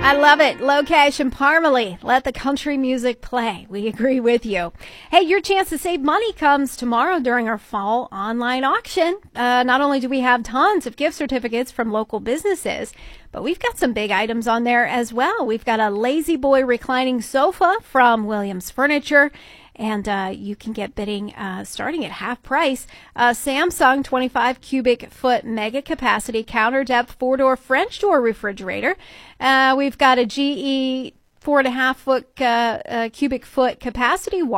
I love it. Low Cash and Parmalee. Let the country music play. We agree with you. Hey, your chance to save money comes tomorrow during our fall online auction. Not only do we have tons of gift certificates from local businesses, but we've got some big items on there as well. We've got a Lazy Boy reclining sofa from Williams Furniture. And you can get bidding starting at half price. Samsung 25 cubic foot mega capacity counter depth 4-door French door refrigerator. We've got a GE 4.5 cubic foot capacity